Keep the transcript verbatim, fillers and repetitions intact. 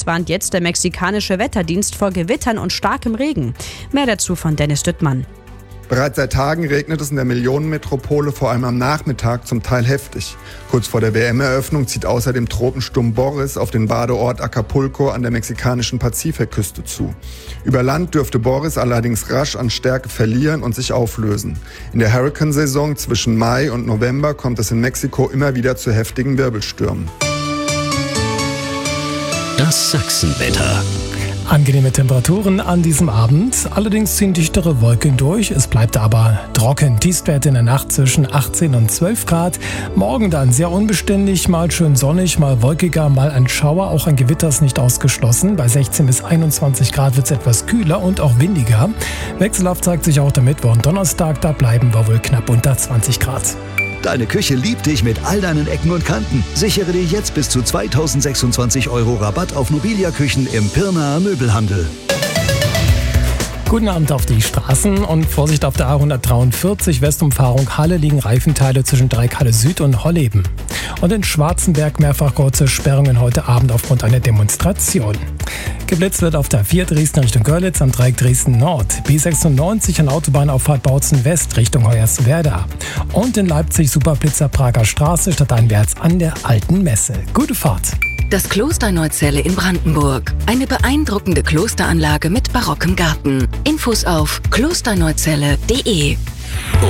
Allerdings warnt jetzt der mexikanische Wetterdienst vor Gewittern und starkem Regen. Mehr dazu von Dennis Düttmann. Bereits seit Tagen regnet es in der Millionenmetropole, vor allem am Nachmittag, zum Teil heftig. Kurz vor der W M-Eröffnung zieht außerdem Tropensturm Boris auf den Badeort Acapulco an der mexikanischen Pazifikküste zu. Über Land dürfte Boris allerdings rasch an Stärke verlieren und sich auflösen. In der Hurrikansaison zwischen Mai und November kommt es in Mexiko immer wieder zu heftigen Wirbelstürmen. Das Sachsenwetter. Angenehme Temperaturen an diesem Abend, allerdings ziehen dichtere Wolken durch. Es bleibt aber trocken. Tiefstwerte in der Nacht zwischen achtzehn und zwölf Grad. Morgen dann sehr unbeständig, mal schön sonnig, mal wolkiger, mal ein Schauer. Auch ein Gewitter ist nicht ausgeschlossen. Bei sechzehn bis einundzwanzig Grad wird es etwas kühler und auch windiger. Wechselhaft zeigt sich auch der Mittwoch und Donnerstag. Da bleiben wir wohl knapp unter zwanzig Grad. Deine Küche liebt dich mit all deinen Ecken und Kanten. Sichere dir jetzt bis zu zweitausendsechsundzwanzig Euro Rabatt auf Mobilia-Küchen im Pirnaer Möbelhandel. Guten Abend auf die Straßen und Vorsicht auf der A hundertdreiundvierzig Westumfahrung Halle liegen Reifenteile zwischen Dreieck-Halle Süd und Holleben. Und in Schwarzenberg mehrfach kurze Sperrungen heute Abend aufgrund einer Demonstration. Geblitzt wird auf der vier Dresden Richtung Görlitz am Dreieck Dresden Nord, B sechsundneunzig an Autobahnauffahrt Bautzen West Richtung Hoyerswerda. Und in Leipzig Superblitzer Prager Straße stadteinwärts an der Alten Messe. Gute Fahrt! Das Kloster Neuzelle in Brandenburg. Eine beeindruckende Klosteranlage mit barockem Garten. Infos auf klosterneuzelle punkt de.